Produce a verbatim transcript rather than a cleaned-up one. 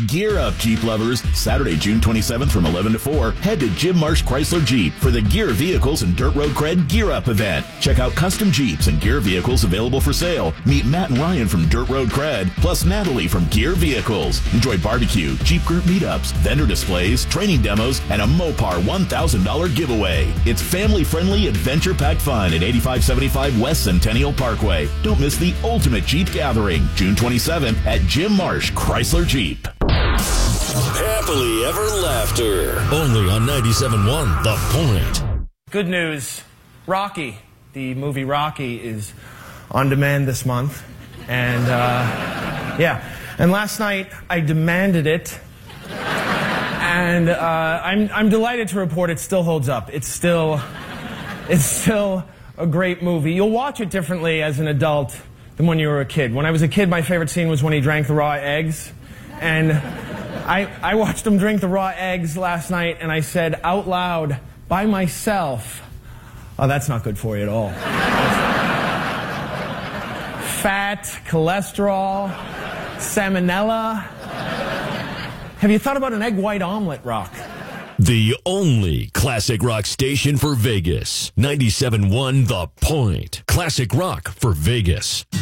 Gear up, Jeep lovers. Saturday, June twenty-seventh from eleven to four, head to Jim Marsh Chrysler Jeep for the Gear Vehicles and Dirt Road Cred Gear Up event. Check out custom Jeeps and Gear vehicles available for sale. Meet Matt and Ryan from Dirt Road Cred, plus Natalie from Gear Vehicles. Enjoy barbecue, Jeep group meetups, vendor displays, training demos, and a Mopar one thousand dollars giveaway. It's family-friendly, adventure-packed fun at eighty-five seventy-five West Centennial Parkway. Don't miss the ultimate Jeep gathering, June twenty-seventh at Jim Marsh Chrysler Jeep. Happily Ever Laughter. Only on ninety-seven point one The Point. Good news. Rocky, the movie Rocky, is on demand this month. And, uh, yeah. And last night, I demanded it. And uh, I'm, I'm delighted to report it still holds up. It's still, it's still a great movie. You'll watch it differently as an adult than when you were a kid. When I was a kid, my favorite scene was when he drank the raw eggs. And I, I watched him drink the raw eggs last night, and I said out loud, by myself, oh, that's not good for you at all. Fat, cholesterol, salmonella. Have you thought about an egg white omelet, Rock? The only classic rock station for Vegas. ninety-seven point one The Point. Classic rock for Vegas.